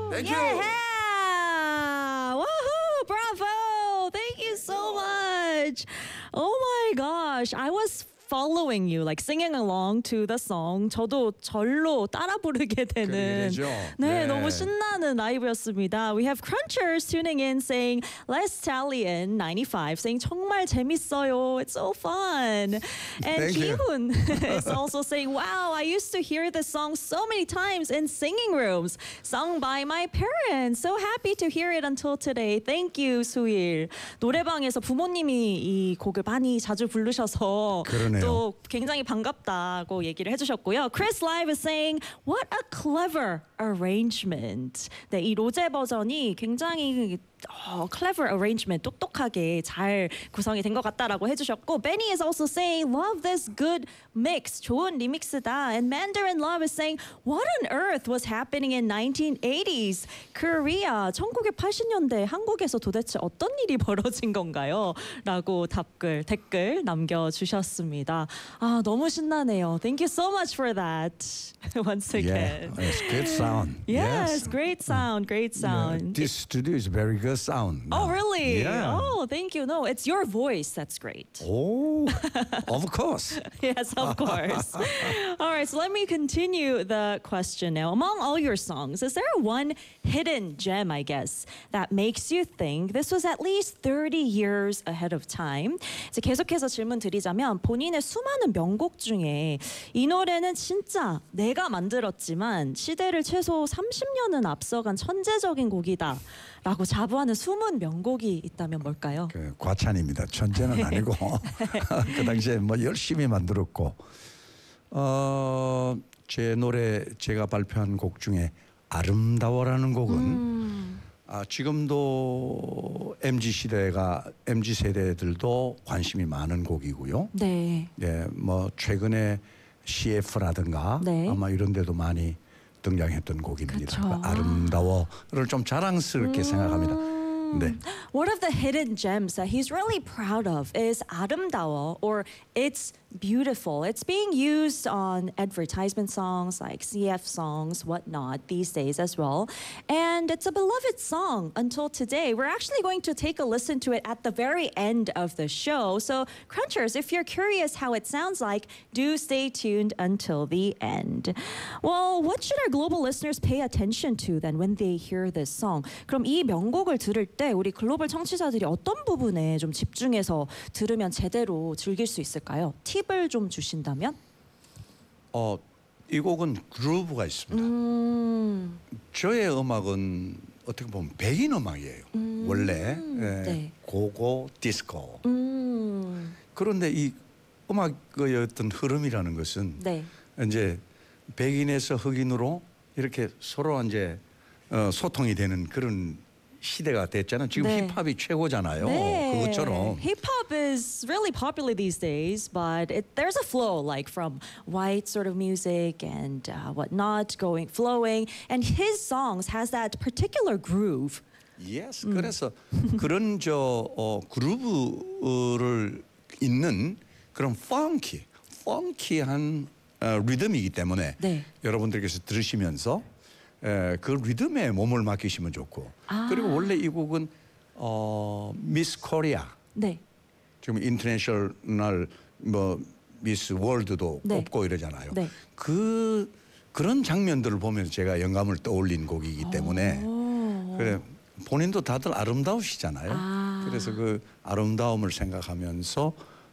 Thank you. Yeah! Woohoo! Bravo! Thank you so much. Oh my gosh. I was following you, like singing along to the song. 저도 절로 따라 부르게 되는 네, 너무 신나는 라이브였습니다. We have Crunchers tuning in saying Les Stallion 95 saying 정말 재밌어요. It's so fun. And Ki-hoon is also saying wow, I used to hear this song so many times in singing rooms sung by my parents. So happy to hear it until today. Thank you, 수일. 노래방에서 부모님이 이 곡을 많이 자주 부르셔서 그러네요. 또 굉장히 반갑다고 얘기를 해주셨고요. Chris Live is saying, what a clever arrangement. 네, 이 로제 버전이 굉장히 clever arrangement, 똑똑하게 잘 구성이 된 것 같다라고 해주셨고, Benny is also saying, love this good mix. 좋은 리믹스다. And Mandarin Love is saying, what on earth was happening in 1980s Korea? 1980년대 한국에서 도대체 어떤 일이 벌어진 건가요? 라고 댓글 남겨주셨습니다. 아, 너무 신나네요. Thank you so much for that. Once again. Yeah, it's good sound. Yes, great sound, great sound. This studio is very good sound. Oh, really? Yeah. Oh, thank you. No, it's your voice that's great. Oh, of course. Yes, of course. All right, so let me continue the question now. Among all your songs, is there one hidden gem, I guess, that makes you think this was at least 30 years ahead of time? 이제 계속해서 질문 드리자면 본인의 수많은 명곡 중에 이 노래는 진짜 내가 만들었지만 시대를 최소 30년은 앞서간 천재적인 곡이다 라고 자부하는 숨은 명곡이 있다면 뭘까요? 그 과찬입니다. 천재는 아니고 그 당시에 뭐 열심히 만들었고 제 노래 제가 발표한 곡 중에 아름다워라는 곡은 지금도 MZ 세대들도 관심이 많은 곡이고요. 네. 예, 뭐 최근에 CF라든가 네. 아마 이런 데도 많이 등장했던 곡입니다. 그렇죠. 아름다워를 좀 자랑스럽게 생각합니다. 네. One of the hidden gems that he's really proud of is 아름다워, or it's beautiful. It's being used on advertisement songs like CF songs, whatnot, these days as well. And it's a beloved song until today. We're actually going to take a listen to it at the very end of the show. So, Crunchers, if you're curious how it sounds like, do stay tuned until the end. Well, what should our global listeners pay attention to then when they hear this song? 그럼 이 명곡을 들을 때 우리 글로벌 청취자들이 어떤 부분에 좀 집중해서 들으면 제대로 즐길 수 있을까요? 팁을 좀 주신다면? 이 곡은 그루브가 있습니다. 저의 음악은 어떻게 보면 백인 음악이에요. 원래 네. 고고 디스코. 그런데 이 음악의 어떤 흐름이라는 것은 네. 이제 백인에서 흑인으로 이렇게 서로 이제 소통이 되는 그런 시대가 됐잖아요. 지금 네. 힙합이 최고잖아요. 네. 그것처럼 Hip hop is really popular these days, but there's a flow like from white sort of music and whatnot flowing, and his songs has that particular groove. Yes. 그래서 그런 그루브를 있는 그런 펑키한 리듬이기 때문에 네. 여러분들께서 들으시면서 그 리듬에 몸을 맡기시면 좋고 그리고 원래 이 곡은 미스 코리아 네. 지금 인터내셔널 뭐 미스 월드도 네. 뽑고 이러잖아요. 네. 그런 장면들을 보면서 제가 영감을 떠올린 곡이기 때문에 그래 본인도 다들 아름다우시잖아요. 그래서 그 아름다움을 생각하면서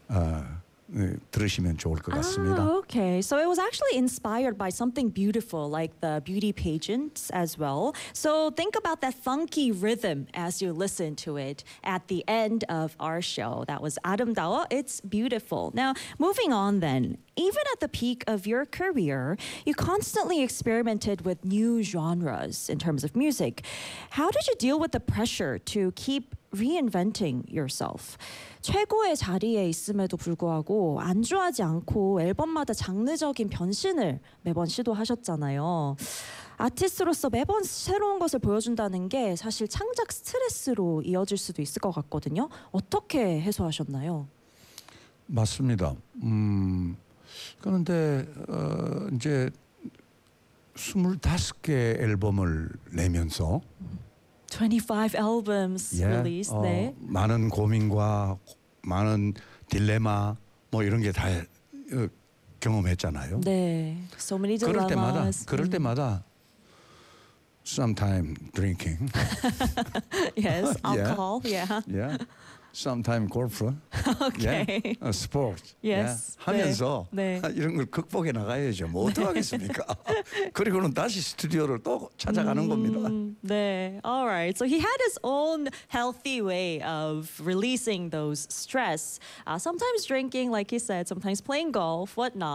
들으시면 좋을 것 같습니다. Okay. So it was actually inspired by something beautiful like the beauty pageants as well. So think about that funky rhythm as you listen to it at the end of our show. That was 아름다워. It's beautiful. Now, moving on then. Even at the peak of your career, you constantly experimented with new genres in terms of music. How did you deal with the pressure to keep reinventing yourself? 최고의 자리에 있음에도 불구하고 안주하지 않고 앨범마다 장르적인 변신을 매번 시도하셨잖아요. 아티스트로서 매번 새로운 것을 보여준다는 게 사실 창작 스트레스로 이어질 수도 있을 것 같거든요. 어떻게 해소하셨나요? 맞습니다. 그런데 이제 25개 앨범을 내면서 25 albums released. 네. 많은 고민과 많은 딜레마 뭐 이런 게 다 경험했잖아요. 네. So many 그럴 dilemmas. 때마다 sometime drinking, Yes, Yeah. alcohol. Yeah. yeah, sometime golf, Okay. yeah, sport, Yes. yeah. 하면서 네. 이런 걸 극복해 나가야죠. 뭐 어떡하겠습니까? 그리고는 다시 스튜디오를 또 찾아가는 겁니다. 네. All right. So he had his own healthy way of releasing those stress. Sometimes drinking, like he said, sometimes playing golf, whatnot.